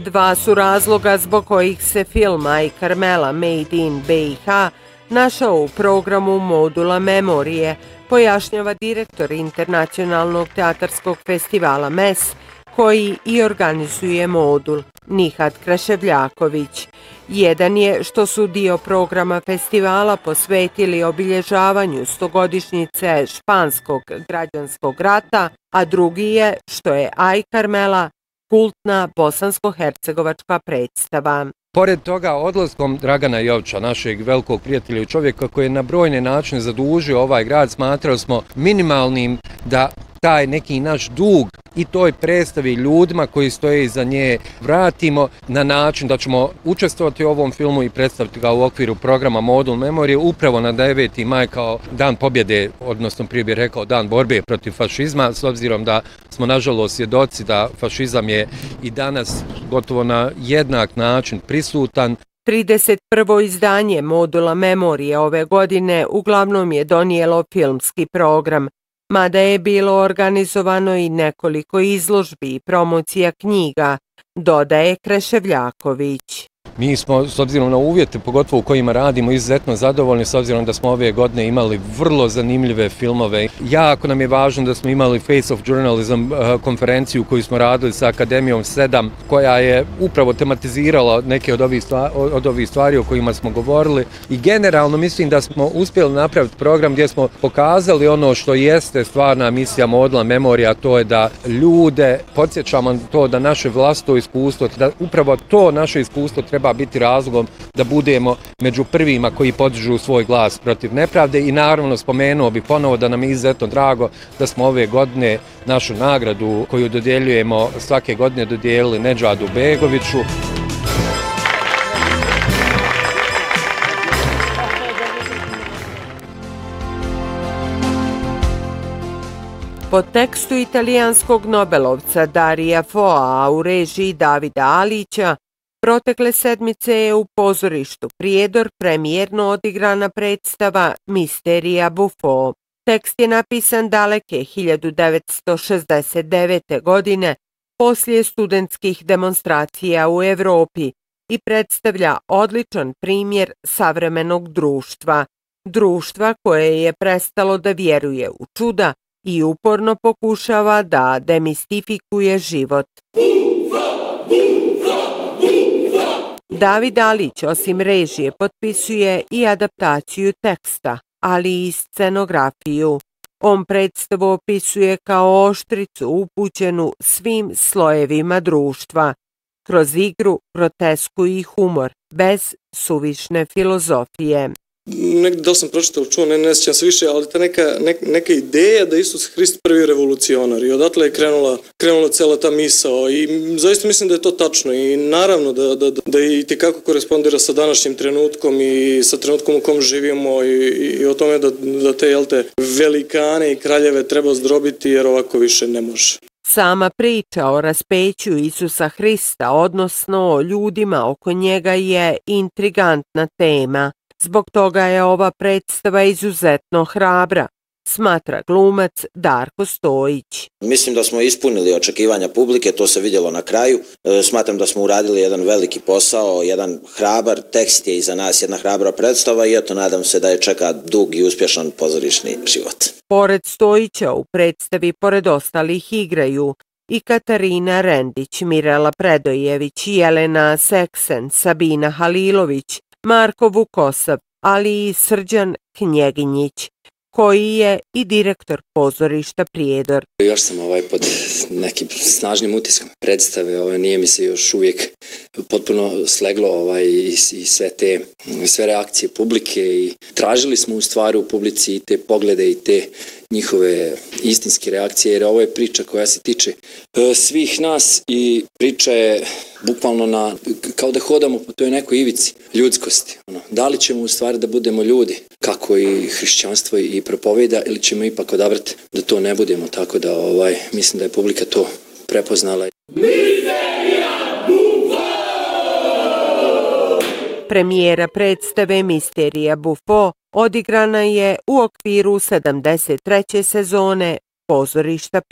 Dva su razloga zbog kojih se film Aj Carmela Made in BiH našao u programu Modula Memorije, pojašnjava direktor Internacionalnog teatarskog festivala MES, koji i organizuje modul, Nihat Kraševljaković. Jedan je što su dio programa festivala posvetili obilježavanju 100-godišnjice Španskog građanskog rata, a drugi je što je Aj Carmela kultna bosansko-hercegovačka predstava. Pored toga, odlaskom Dragana Jovića, našeg velikog prijatelja i čovjeka koji je na brojne načine zadužio ovaj grad, smatrali smo minimalnim da taj neki naš dug i toj predstavi ljudima koji stoje iza nje vratimo na način da ćemo učestvovati u ovom filmu i predstaviti ga u okviru programa Modul Memorije upravo na 9. maj kao dan pobjede, odnosno prije bih rekao dan borbe protiv fašizma, s obzirom da smo nažalost svjedoci da fašizam je i danas gotovo na jednak način prisutan. 31. izdanje Modula Memorije ove godine uglavnom je donijelo filmski program, mada je bilo organizovano i nekoliko izložbi i promocija knjiga, dodaje Kraševljaković. Mi smo, s obzirom na uvjete, pogotovo u kojima radimo, izuzetno zadovoljni, s obzirom da smo ove godine imali vrlo zanimljive filmove. Jako nam je važno da smo imali Face of Journalism konferenciju koju smo radili sa Akademijom 7, koja je upravo tematizirala neke od ovih stvari o kojima smo govorili. I generalno mislim da smo uspjeli napraviti program gdje smo pokazali ono što jeste stvarna misija Modula Memorija, a to je da ljude podsjećamo to da naše vlastito iskustvo, da upravo to naše iskustvo treba biti razlogom da budemo među prvima koji podižu svoj glas protiv nepravde i naravno spomenuo bih ponovo da nam je izuzetno drago da smo ove godine našu nagradu koju dodjeljujemo svake godine dodijelili Nedžadu Begoviću. Po tekstu italijanskog nobelovca Darija Foa u režiji Davida Alića, protekle sedmice je u pozorištu Prijedor premijerno odigrana predstava Misterija Buffo. Tekst je napisan daleke 1969. godine poslije studentskih demonstracija u Evropi i predstavlja odličan primjer savremenog društva. Društva koje je prestalo da vjeruje u čuda i uporno pokušava da demistifikuje život. David Alić osim režije potpisuje i adaptaciju teksta, ali i scenografiju. On predstavu opisuje kao oštricu upućenu svim slojevima društva, kroz igru, grotesku i humor, bez suvišne filozofije. Negdje da li sam pročitao, čuo, ne sjećam se više, ali ta neka ideja da Isus Hrist prvi revolucionar i odatle je krenula cela ta misao i zaista mislim da je to tačno i naravno da i tekako korespondira sa današnjim trenutkom i sa trenutkom u kom živimo i o tome da te velikane i kraljeve treba zdrobiti jer ovako više ne može. Sama priča o raspeću Isusa Hrista, odnosno o ljudima oko njega, je intrigantna tema. Zbog toga je ova predstava izuzetno hrabra, smatra glumac Darko Stojić. Mislim da smo ispunili očekivanja publike, to se vidjelo na kraju. Smatram da smo uradili jedan veliki posao, jedan hrabar tekst je iza nas, jedna hrabra predstava i eto nadam se da je čeka dug i uspješan pozorišni život. Pored Stojića u predstavi pored ostalih igraju i Katarina Rendić, Mirela Predojević, Jelena Seksen, Sabina Halilović, Marko Vukosav, ali i Srđan Knjeginjić, koji je i direktor pozorišta Prijedor. Još sam pod nekim snažnim utiskom predstave, nije mi se još uvijek potpuno sleglo i sve reakcije publike i tražili smo u stvari u publici i te poglede i te njihove istinske reakcije, jer ovo je priča koja se tiče svih nas i priča je bukvalno kao da hodamo po toj nekoj ivici ljudskosti. Da li ćemo u stvari da budemo ljudi, kako i hrišćanstvo i propovjeda, ili ćemo ipak odabrati da to ne budemo, tako da mislim da je publika to prepoznala. Premijera predstave Misterija Buffo odigrana je u okviru 73. sezone pozorišta